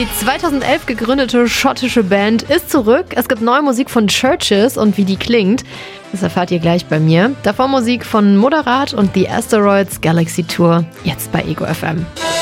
Die 2011 gegründete schottische Band ist zurück. Es gibt neue Musik von Churches und wie die klingt, das erfahrt ihr gleich bei mir. Davor Musik von Moderat und The Asteroids Galaxy Tour, jetzt bei Ego FM.